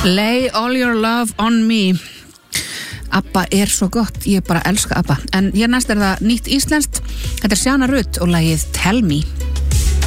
Lay all your love on me. ABBA svo gott, ég bara elska ABBA. En hér næst það nýtt íslenskt. Þetta Sjana Rutt og lagið Tell Me.